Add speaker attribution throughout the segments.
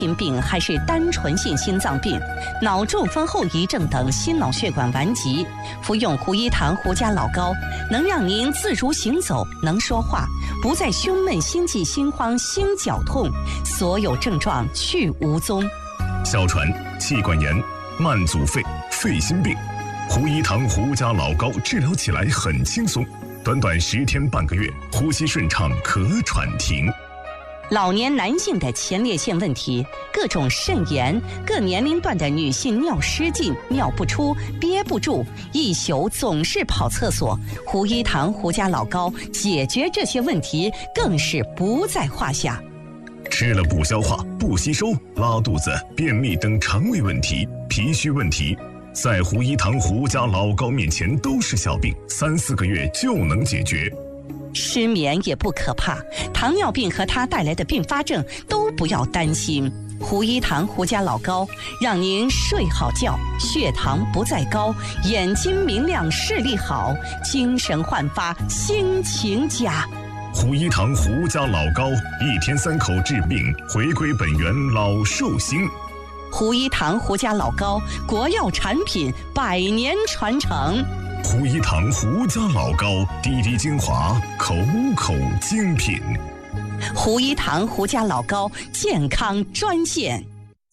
Speaker 1: 心病还是单纯性心脏病、脑中风后遗症等心脑血管顽疾，服用胡一堂胡家老膏，能让您自如行走，能说话，不再胸闷、心悸、心慌、心绞痛，所有症状去无踪。
Speaker 2: 哮喘、气管炎、慢阻肺、肺心病，胡一堂胡家老膏治疗起来很轻松，短短10天半个月，呼吸顺畅，咳喘停。
Speaker 1: 老年男性的前列腺问题，各种肾炎，各年龄段的女性尿失禁、尿不出、憋不住，一宿总是跑厕所，胡一堂胡家老膏解决这些问题更是不在话下。
Speaker 2: 吃了不消化、不吸收、拉肚子、便秘等肠胃问题、脾虚问题，在胡一堂胡家老膏面前都是小病，3、4个月就能解决。
Speaker 1: 失眠也不可怕，糖尿病和它带来的并发症都不要担心。胡一堂胡家老膏让您睡好觉，血糖不再高，眼睛明亮，视力好，精神焕发，心情佳。
Speaker 2: 胡一堂胡家老膏，1天3口治病，回归本源，老寿星。
Speaker 1: 胡一堂胡家老膏，国药产品，100年传承。
Speaker 2: 胡一堂胡家老膏，滴滴精华，口口精品。
Speaker 1: 胡一堂胡家老膏健康专线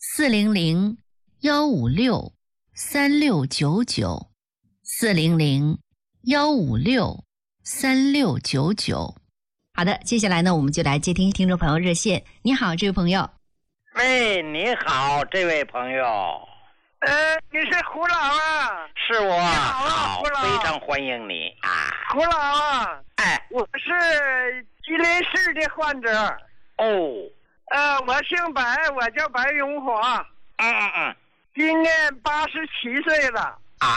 Speaker 3: 400-156-3699，400-156-3699。好的，接下来呢，我们就来接听听众朋友热线。你好，这位朋友。
Speaker 4: 喂，你好，这位朋友。
Speaker 5: 你是胡老啊？
Speaker 4: 是我。
Speaker 5: 好，胡老，
Speaker 4: 非常欢迎你啊。
Speaker 5: 胡老啊，
Speaker 4: 哎，
Speaker 5: 我是吉林市的患者。
Speaker 4: 哦。
Speaker 5: 我姓白，我叫白永华。今年87岁了。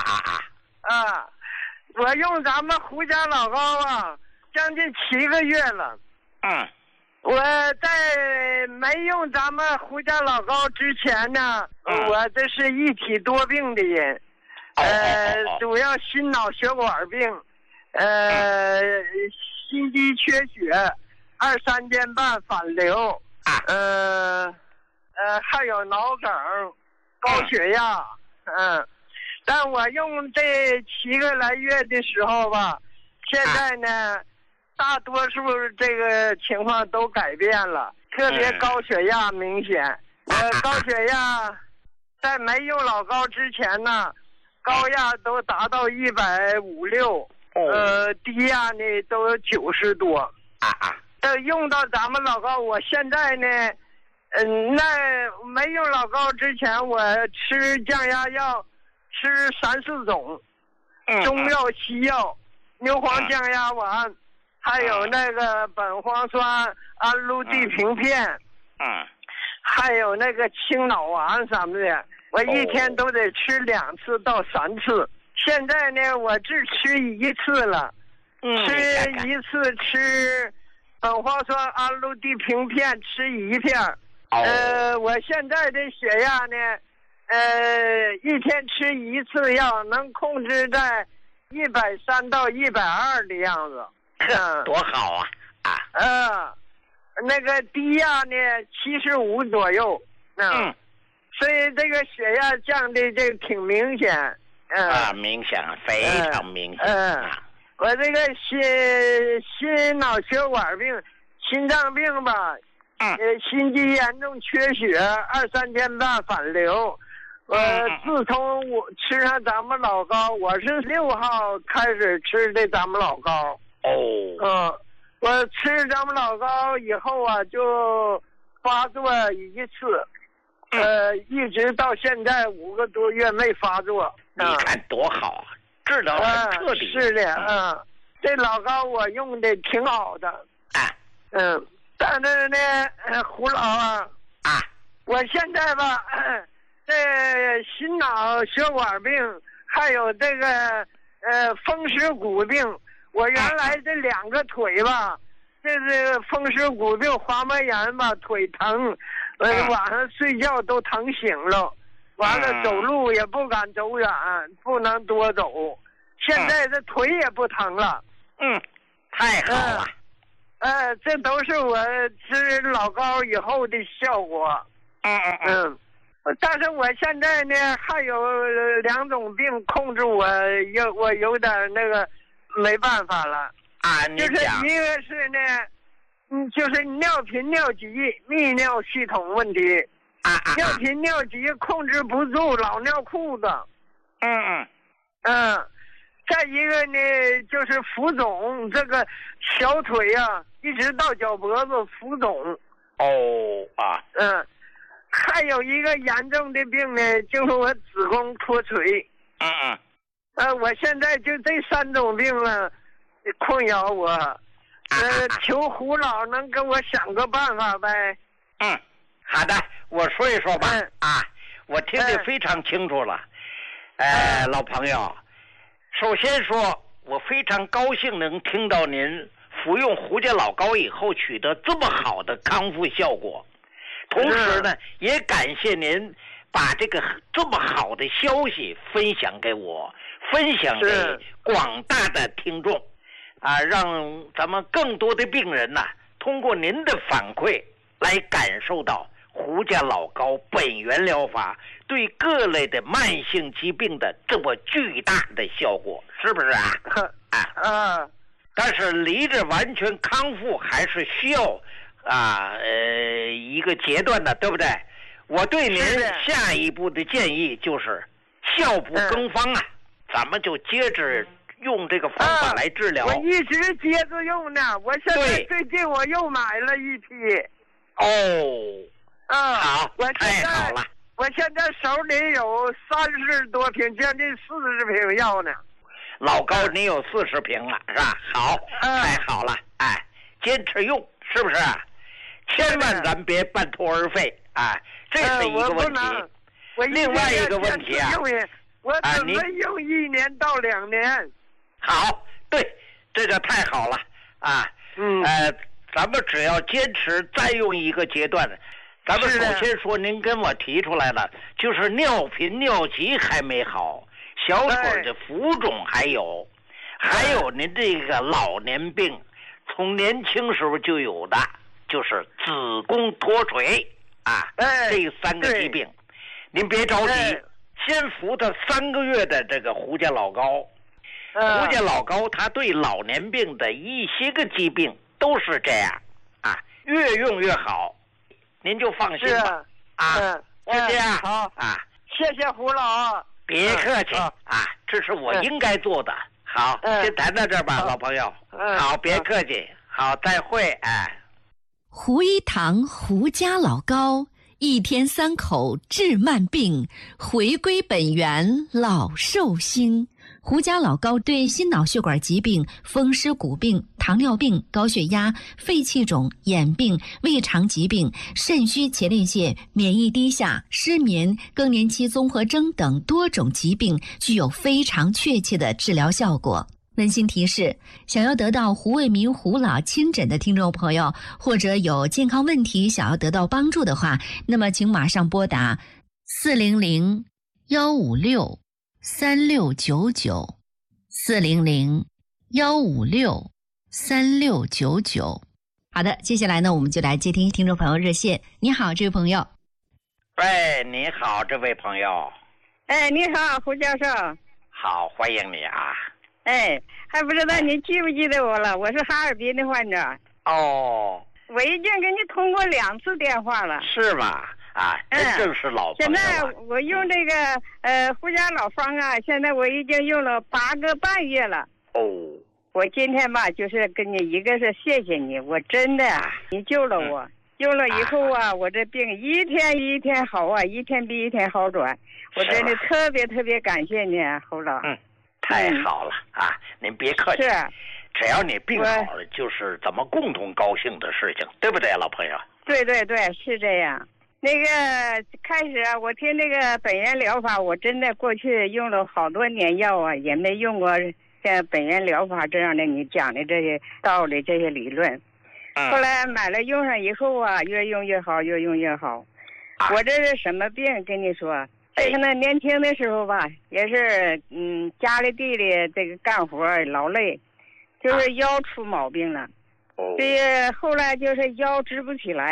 Speaker 5: 我用咱们胡家老膏啊，将近7个月了。我在没用咱们胡家老膏之前呢，我这是一体多病的人，主要心脑血管病，心肌缺血，2、3天半反流，还有脑梗、高血压，但我用这7个来月的时候吧，现在呢。大多数这个情况都改变了，特别高血压明显。高血压在没用老膏之前呢，高压都达到150、6，低压呢都有90多。用到咱们老膏，我现在呢，那没用老膏之前，我吃降压药，吃3、4种，中药、西药，牛黄降压丸。还有那个苯磺酸氨氯地平片，还有那个清脑丸什么的，我一天都得吃2次到3次。现在呢，我只吃1次了，吃1次吃苯磺酸氨氯地平片吃1片。我现在的血压呢，一天吃1次药能控制在130到120的样子。
Speaker 4: 多好啊！
Speaker 5: 那个低压呢75左右，所以这个血压降的这挺明显，
Speaker 4: 明显，非常明显。
Speaker 5: 我这个心脑血管病、心脏病吧，心肌严重缺血，2、3天半反流。自从我吃上咱们老膏，我是6号开始吃的咱们老膏。我吃咱们老膏以后啊，就发作1次，一直到现在5个多月没发作。
Speaker 4: 你看多好啊，治疗很彻底。
Speaker 5: 是的，这老膏我用的挺好的。但是呢，胡老啊，我现在吧，这心脑血管病，还有这个风湿骨病。我原来这2个腿吧，这是风湿骨病、滑膜炎吧，腿疼，晚上睡觉都疼醒了，完了走路也不敢走远，不能多走。现在这腿也不疼了。
Speaker 4: 太好了。
Speaker 5: 这都是我吃老膏以后的效果。 但是我现在呢还有2种病控制我有点那个没办法了
Speaker 4: 啊。你
Speaker 5: 就是一个是呢，就是尿频尿急泌尿系统问题尿频尿急控制不住，老尿裤子。再一个呢就是浮肿，这个小腿啊一直到脚脖子浮肿。还有一个严重的病呢，就是我子宫脱垂。我现在就这3种病了，困扰我。求胡老能给我想个办法呗。
Speaker 4: 好的，我说一说吧。我听得非常清楚了。老朋友，首先说，我非常高兴能听到您服用胡家老膏以后取得这么好的康复效果。同时呢，也感谢您把这个这么好的消息分享给我，分享给广大的听众，让咱们更多的病人呢，通过您的反馈来感受到胡家老膏本源疗法对各类的慢性疾病的这么巨大的效果，是不是啊？但是离着完全康复还是需要一个阶段的，对不对？我对您下一步的建议就是效不更方咱们就接着用这个方法来治疗。
Speaker 5: 我一直接着用呢，我现在最近我又买了一批。
Speaker 4: 好，
Speaker 5: 太
Speaker 4: 好了。
Speaker 5: 我现在手里有30多瓶，将近40瓶药呢。
Speaker 4: 老高，你有40瓶了，是吧？好，太好了，坚持用，是不是？千万咱别半途而废这是一个问题。另外一个问题
Speaker 5: 我准备用1年到2年。
Speaker 4: 好，对，这个太好了咱们只要坚持再用一个阶段。咱们首先说，您跟我提出来了，就是尿频尿急还没好，小腿的浮肿还有您这个老年病，从年轻时候就有的，就是子宫脱垂这3个疾病。您别着急，先服它3个月的这个胡家老膏。胡家老膏它对老年病的一些个疾病都是这样越用越好，您就放心吧就这样。
Speaker 5: 好谢谢胡老。
Speaker 4: 别客气这是我应该做的。好，先谈到这儿吧，老朋友。好，别客气。好，再会。
Speaker 3: 胡一堂胡家老膏，1天3口治慢病，回归本源老寿星。胡家老膏对心脑血管疾病、风湿骨病、糖尿病、高血压、肺气肿、眼病、胃肠疾病、肾虚前列腺、免疫低下、失眠、更年期综合征等多种疾病具有非常确切的治疗效果。温馨提示，想要得到胡卫民胡老亲诊的听众朋友，或者有健康问题想要得到帮助的话，那么请马上拨打400-156-3699 400-156-3699。好的，接下来呢，我们就来接听听众朋友热线。你好，这位朋友。
Speaker 4: 喂，你好，这位朋友。
Speaker 5: 你好，胡教授。
Speaker 4: 好，欢迎你
Speaker 5: 还不知道你记不记得我了？我是哈尔滨的患者。
Speaker 4: 我
Speaker 5: 已经给你通过2次电话了。
Speaker 4: 是吗？真正是老朋友了。现在
Speaker 5: 我用这个胡家老方现在我已经用了8个半月了。我今天吧，就是跟你一个是谢谢你，我真的你救了我。用了以后我这病一天一天好一天比一天好转。我真的特别特别感谢你，胡老。
Speaker 4: 太好了您别客气。只要你病好了，就是咱们共同高兴的事情，对不对，老朋友？
Speaker 5: 对对对，是这样。那个开始我听那个本源疗法，我真的过去用了好多年药也没用过像本源疗法这样的你讲的这些道理这些理论。后来买了用上以后越用越好，越用越好。我这是什么病跟你说？这个呢，年轻的时候吧，也是家里地里这个干活劳累，就是腰出毛病了。这后来就是腰直不起来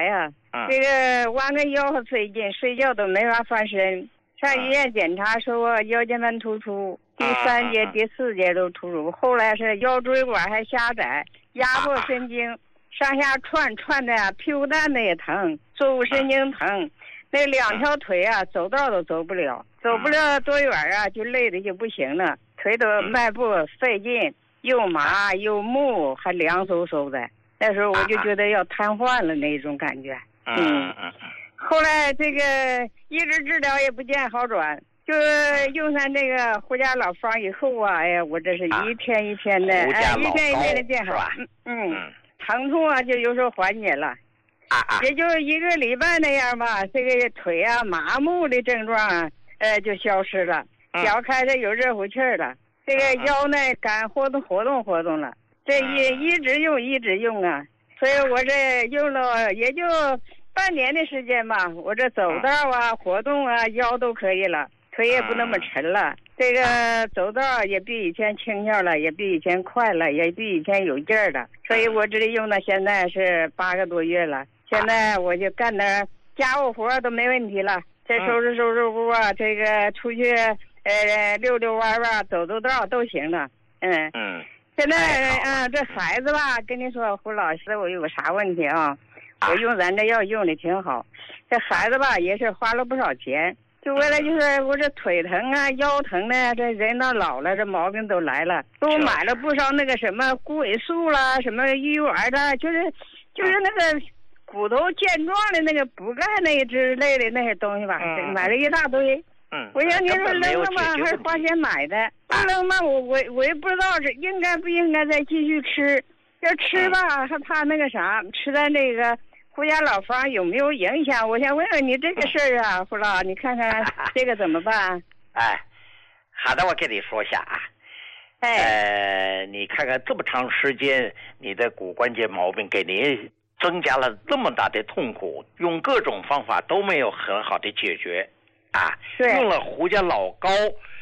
Speaker 5: 这个弯个腰和最近睡觉都没法翻身，上医院检查说我腰间盘突出，第3节、第4节都突出，后来是腰椎管还狭窄，压迫神经，上下串的屁股蛋子也疼，坐骨神经疼，那2条腿啊走道都走不了多远啊，就累的就不行了，腿都迈步费劲，又麻又木，还凉飕飕的。那时候我就觉得要瘫痪了那种感觉。后来这个一直治疗也不见好转，就用上这个胡家老方以后啊，哎呀，我这是一天一天的，一天一天的见好。疼痛啊就有时候缓解了，也就1个礼拜那样吧，这个腿啊麻木的症状啊，就消失了，脚开始有热乎气儿了，这个腰呢敢活动了，这一直用啊，所以我这用了也就半年的时间吧，我这走道啊活动啊腰都可以了，腿也不那么沉了，这个走道也比以前轻巧了，也比以前快了，也比以前有劲儿了，所以我这里用到现在是8个多月了，现在我就干点家务活都没问题了，这收拾屋啊，这个出去溜弯啊，走道都行了。现在这孩子吧，跟你说胡老师，我有个啥问题啊？我用咱这药用的挺好，这孩子吧也是花了不少钱，就为了就是我这腿疼啊腰疼呢，这人到老了这毛病都来了，给我买了不少那个什么骨尾素啦，什么鱼丸啦，就是那个骨头健壮的那个补钙那个之类的那些东西吧，买了一大堆。我想你说扔了吗？还是花钱买的？不扔嘛，我也不知道是应该不应该再继续吃。要吃吧，还怕那个啥，吃咱这个胡家老方有没有影响？我想问问你这个事儿啊，胡老，你看看这个怎么办？
Speaker 4: 好的，我跟你说一下啊。你看看这么长时间，你的骨关节毛病给你增加了这么大的痛苦，用各种方法都没有很好的解决。用了胡家老膏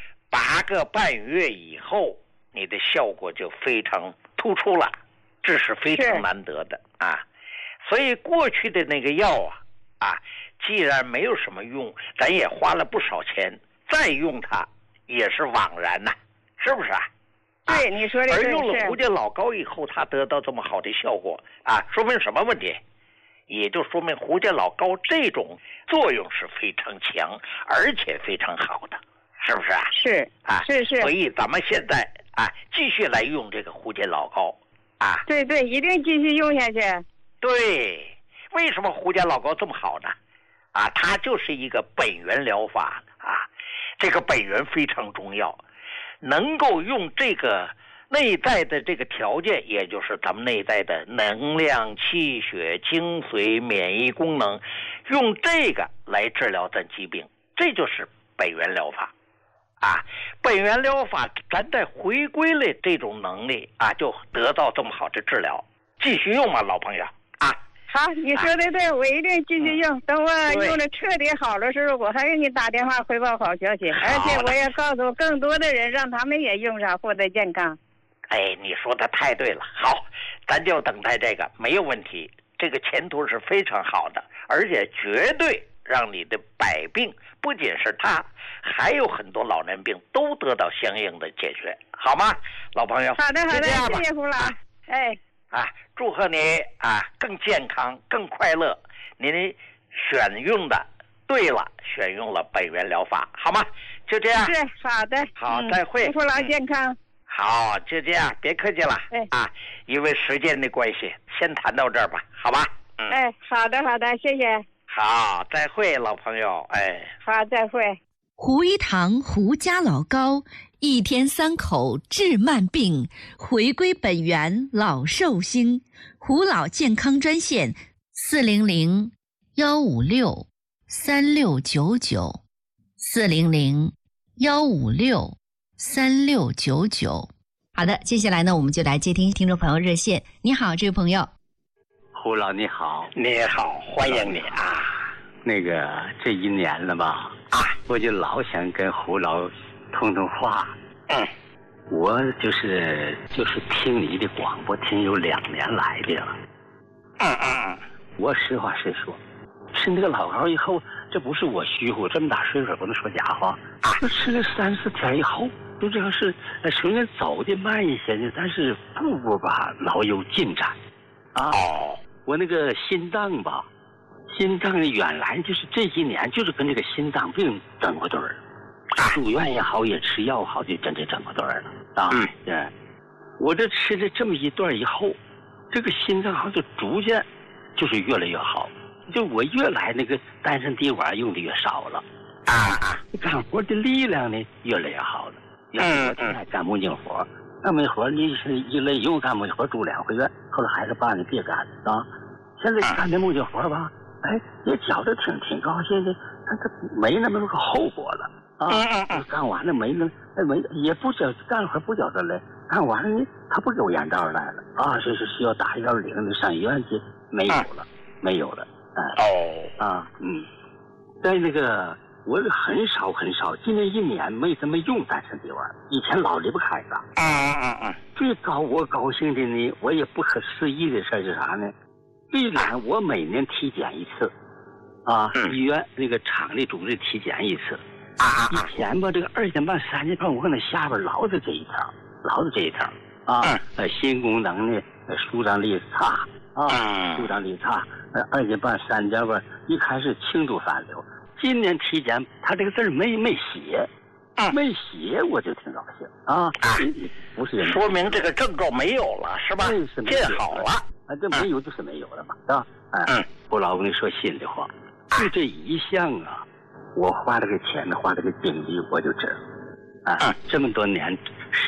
Speaker 4: 8个半月以后，你的效果就非常突出了，这是非常难得的所以过去的那个药既然没有什么用，咱也花了不少钱，再用它也是枉然呐，是不是啊？
Speaker 5: 对，你说的
Speaker 4: 而用了胡家老膏以后，它得到这么好的效果说明什么问题？也就说明胡家老膏这种作用是非常强，而且非常好的，是不是啊？
Speaker 5: 是。
Speaker 4: 所以咱们现在继续来用这个胡家老膏
Speaker 5: 对，一定继续用下去。
Speaker 4: 对，为什么胡家老膏这么好呢？它就是一个本源疗法这个本源非常重要，能够用这个内在的这个条件，也就是咱们内在的能量、气血、精髓、免疫功能，用这个来治疗咱疾病，这就是本源疗法本源疗法咱再回归了这种能力就得到这么好的治疗，继续用嘛，老朋友
Speaker 5: 好，你说的对，我一定继续用，等我用的彻底好的时候，我还给你打电话汇报好消息，而且我也告诉更多的人，让他们也用上，获得健康。
Speaker 4: 你说的太对了，好，咱就等待这个没有问题，这个前途是非常好的，而且绝对让你的百病，不仅是它，还有很多老年病都得到相应的解决，好吗，老朋友？
Speaker 5: 好的，谢谢胡老。
Speaker 4: 祝贺你更健康更快乐，您选用的对了，选用了本源疗法，好吗？就这样。
Speaker 5: 是，好的。
Speaker 4: 好，再会。
Speaker 5: 祝胡老健康。
Speaker 4: 好，就这样，别客气了。因为时间的关系，先谈到这儿吧，好吧？
Speaker 5: 好的，谢谢。
Speaker 4: 好，再会，老朋友。
Speaker 5: 好，再会。
Speaker 3: 胡一堂胡家老膏，1天3口治慢病，回归本源老寿星。胡老健康专线400-156-3699，400-156-3699。好的，接下来呢，我们就来接听听众朋友热线。你好，这位朋友。
Speaker 6: 胡老你好。
Speaker 4: 你好，欢迎你
Speaker 6: 那个这1年了吧我就老想跟胡老通话。我就是听你的广播听有2年来的了。我实话实说， 吃那个老膏以后，这不是我虚乎，这么大岁数不能说假话就吃了3、4天以后，就这个是虽然走的慢一些呢，但是步步吧老有进展啊。我那个心脏吧，心脏原来就是这几年就是跟这个心脏病整过对儿，住院也好，也吃药好，就真正整过对儿了啊。对，我这吃了这么一段以后，这个心脏好像就逐渐就是越来越好，就我越来那个丹参滴丸用的越少了干活的力量呢越来越好了。原来我挺爱干木匠活，干木活你是一累用干木活住2回院，后来孩子爸你别干啊。现在干这木匠活吧，也觉得挺高兴的，他没那么个后果了啊。干完了没也不觉干活不觉得累，干完了呢他不给我眼罩来了啊，是需要打110的上医院去，没有了在那个我很少，今年1年没怎么用丹参滴丸，以前老离不开它最我高兴的呢，我也不可思议的事是啥呢？虽然我每年体检一次医院那个厂里组织体检一次以前吧这个2点半3点半我可能下边老是这一条心功能呢舒张力差舒张力差2点半3点半一开始轻度反流，今年体检他这个字没写没写我就挺高兴不是
Speaker 4: 说明这个症状没有了是吧？见好了
Speaker 6: 这没有就是没有了嘛，是吧？我老跟你说心里话，就这一项我花这个钱花这个精力我就值这么多年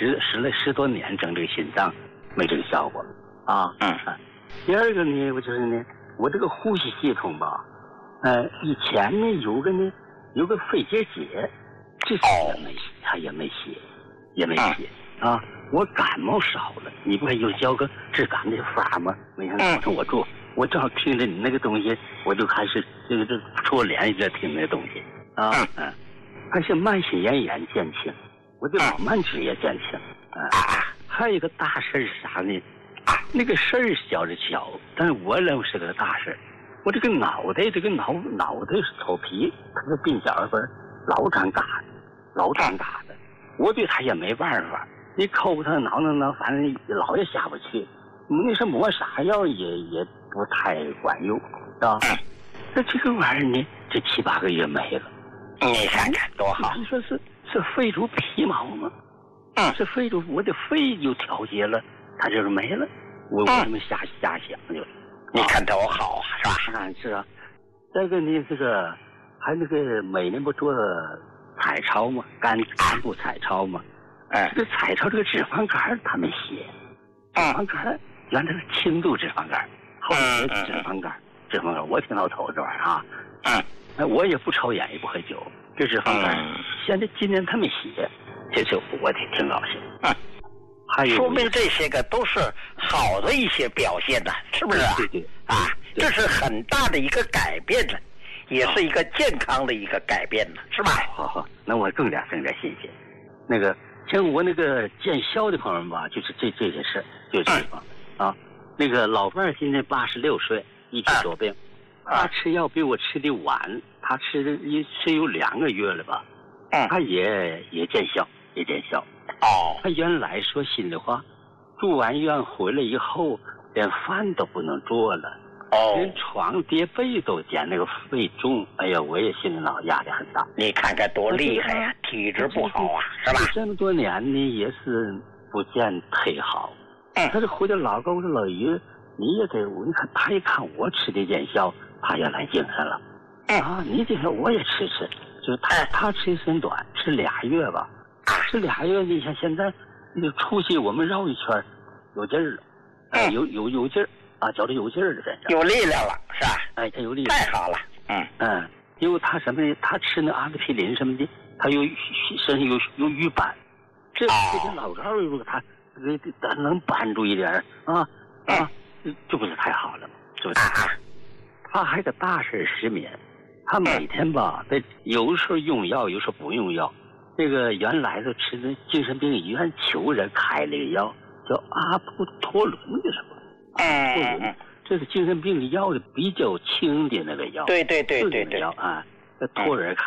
Speaker 6: 10多年整这个心脏没这个效果第二个呢，我就是呢，我这个呼吸系统吧，以前呢有个肺结节，这次也没写我感冒少了，你不还有教个治感的法吗？没想到我正好听着你那个东西，我就开始这戳脸在听那个东西还是慢性咽炎减轻，我的老慢支也减轻还有一个大事是啥呢？那个事儿小是小，但是我认为是个大事。我这个脑袋是头皮，它的鬓角分老长嘎的，我对他也没办法。你抠他挠，反正老也下不去。那是抹啥药也不太管用，是吧？那这个玩意儿呢，这7、8个月没了。
Speaker 4: 你看看多好！
Speaker 6: 你说是肺主皮毛吗？是肺主我的肺就调节了，它就是没了。我这么瞎想就，
Speaker 4: 你看多好是吧？
Speaker 6: 是啊。再一个呢，这个还那个每年不做彩超吗？肝部彩超吗？这个彩超这个脂肪肝他没写，脂肪肝原来是轻度脂肪肝，后来脂肪肝我挺老头这玩意儿我也不抽烟也不喝酒，这脂肪肝现在今年他没写，这次我挺高兴还有
Speaker 4: 说明这些个都是好的一些表现呢，是不是
Speaker 6: 对
Speaker 4: 这是很大的一个改变了，也是一个健康的一个改变了，是吧？
Speaker 6: 好，那我更加新鲜。那个像我那个见效的朋友们吧，就是这些事，就这地方那个老伴儿今年86岁，1体多病，他吃药比我吃的晚，他吃有2个月了吧，他也见效。他原来说心里话，住完院回来以后，连饭都不能做了，连床叠被都减那个肺重。哎呀，我也心里脑压力很大。
Speaker 4: 你看看多厉害呀，体质不好是吧？
Speaker 6: 这么多年呢，也是不见忒好。他这回来老跟我说，老于，你也给我，你看他一看我吃的见效，他也来精神了。你这个我也吃，就是他吃时间短，吃2月吧。吃2月，你像现在那个出去我们绕一圈，有劲儿了，有劲儿觉得有劲儿了，真是
Speaker 4: 有力量了，是吧？
Speaker 6: 他有力量，
Speaker 4: 太好了。
Speaker 6: 因为他什么呢？他吃那阿司匹林什么的，他身上有瘀斑，这个老高如果他能帮助一点这不是太好了吗？是不是？他还个大事失眠，他每天吧，有时候用药，有时候不用药。这个原来就吃那精神病医院求人开了个药，叫阿普托伦的什么？ 这是精神病的药的比较轻的那个药。
Speaker 4: 对对对对对。
Speaker 6: 药啊，托尔卡